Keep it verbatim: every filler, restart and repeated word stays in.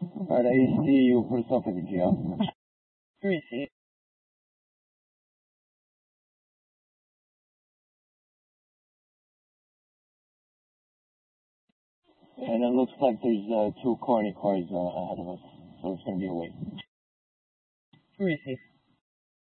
Alright, A C, you put yourself in the jail. three C. And it looks like there's uh, two corny cars uh, ahead of us, so it's going to be a wait. three C.